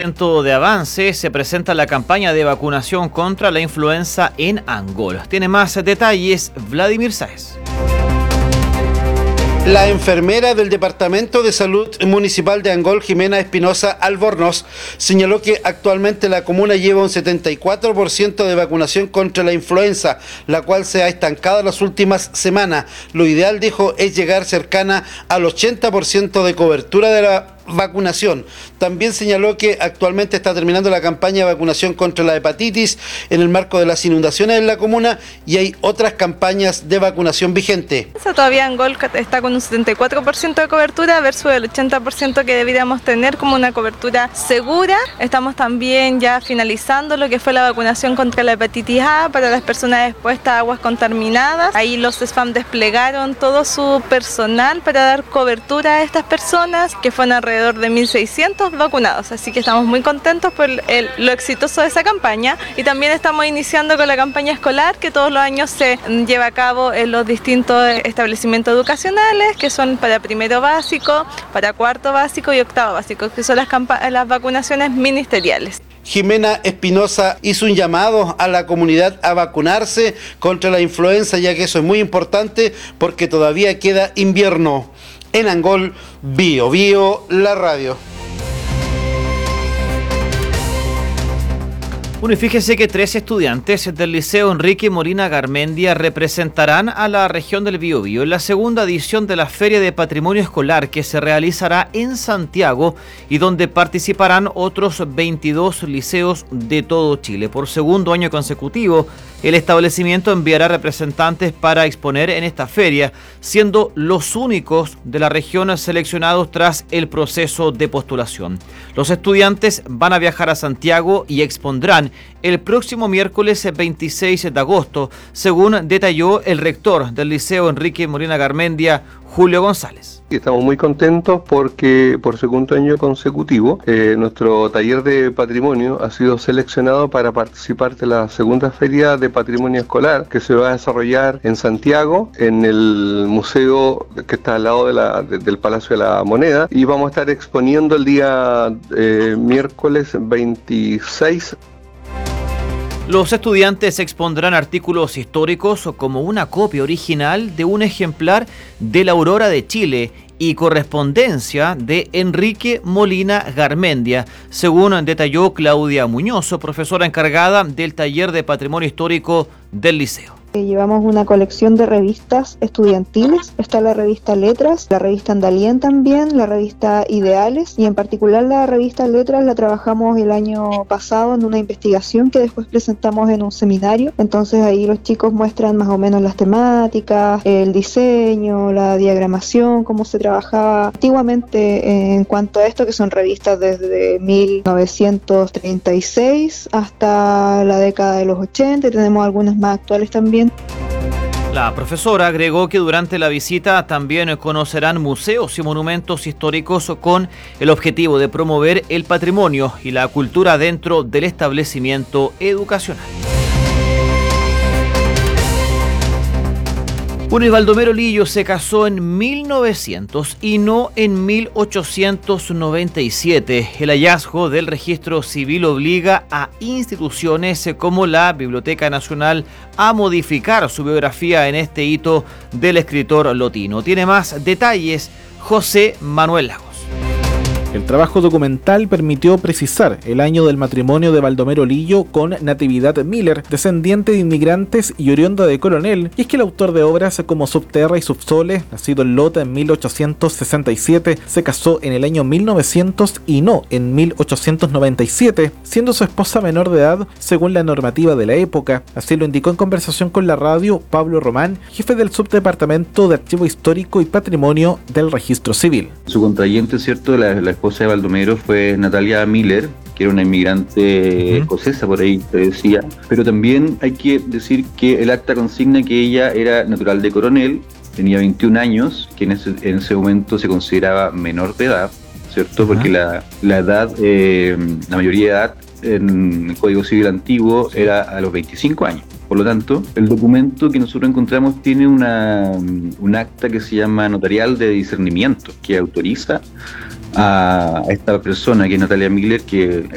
50% de avance se presenta la campaña de vacunación contra la influenza en Angol. Tiene más detalles Vladimir Sáez. La enfermera del Departamento de Salud Municipal de Angol, Jimena Espinosa Albornoz, señaló que actualmente la comuna lleva un 74% de vacunación contra la influenza, la cual se ha estancado en las últimas semanas. Lo ideal, dijo, es llegar cercana al 80% de cobertura de la vacunación. También señaló que actualmente está terminando la campaña de vacunación contra la hepatitis en el marco de las inundaciones en la comuna y hay otras campañas de vacunación vigente. Todavía Angol está con un 74% de cobertura versus el 80% que deberíamos tener como una cobertura segura. Estamos también ya finalizando lo que fue la vacunación contra la hepatitis A para las personas expuestas a aguas contaminadas. Ahí los SFAM desplegaron todo su personal para dar cobertura a estas personas, que fueron alrededor de 1.600 vacunados, así que estamos muy contentos por lo exitoso de esa campaña y también estamos iniciando con la campaña escolar que todos los años se lleva a cabo en los distintos establecimientos educacionales, que son para primero básico, para cuarto básico y octavo básico, que son las vacunaciones ministeriales. Jimena Espinosa hizo un llamado a la comunidad a vacunarse contra la influenza, ya que eso es muy importante porque todavía queda invierno. En Angol, Bio Bio, la radio. Bueno, y fíjese que 3 estudiantes del Liceo Enrique Molina Garmendia representarán a la región del Biobío en la segunda edición de la Feria de Patrimonio Escolar que se realizará en Santiago y donde participarán otros 22 liceos de todo Chile. Por segundo año consecutivo, el establecimiento enviará representantes para exponer en esta feria, siendo los únicos de la región seleccionados tras el proceso de postulación. Los estudiantes van a viajar a Santiago y expondrán el próximo miércoles 26 de agosto, según detalló el rector del Liceo Enrique Molina Garmendia, Julio González. Estamos muy contentos porque por segundo año consecutivo nuestro taller de patrimonio ha sido seleccionado para participar de la segunda feria de patrimonio escolar que se va a desarrollar en Santiago, en el museo que está al lado del Palacio de la Moneda, y vamos a estar exponiendo el día miércoles 26. Los estudiantes expondrán artículos históricos como una copia original de un ejemplar de la Aurora de Chile y correspondencia de Enrique Molina Garmendia, según detalló Claudia Muñoz, profesora encargada del taller de patrimonio histórico del liceo. Llevamos una colección de revistas estudiantiles, está la revista Letras, la revista Andalien también, la revista Ideales, y en particular la revista Letras la trabajamos el año pasado en una investigación que después presentamos en un seminario. Entonces ahí los chicos muestran más o menos las temáticas, el diseño, la diagramación, cómo se trabajaba antiguamente en cuanto a esto, que son revistas desde 1936 hasta la década de los 80, y tenemos algunas más actuales también. La profesora agregó que durante la visita también conocerán museos y monumentos históricos con el objetivo de promover el patrimonio y la cultura dentro del establecimiento educacional. Bueno, y Baldomero Lillo se casó en 1900 y no en 1897. El hallazgo del registro civil obliga a instituciones como la Biblioteca Nacional a modificar su biografía en este hito del escritor lotino. Tiene más detalles José Manuel Lagos. El trabajo documental permitió precisar el año del matrimonio de Baldomero Lillo con Natividad Miller, descendiente de inmigrantes y oriunda de Coronel, y es que el autor de obras como Subterra y Subsole, nacido en Lota en 1867, se casó en el año 1900 y no en 1897, siendo su esposa menor de edad según la normativa de la época. Así lo indicó en conversación con la radio Pablo Román, jefe del Subdepartamento de Archivo Histórico y Patrimonio del Registro Civil. Su contrayente, ¿cierto?, la esposa de Baldomero fue Natalia Miller, que era una inmigrante escocesa, por ahí te decía, pero también hay que decir que el acta consigna que ella era natural de Coronel, tenía 21 años, que en ese momento se consideraba menor de edad, ¿cierto? Porque la edad, la mayoría de edad en el Código Civil antiguo era a los 25 años. Por lo tanto, el documento que nosotros encontramos tiene un acta que se llama notarial de discernimiento, que autoriza a esta persona, que es Natalia Miller, que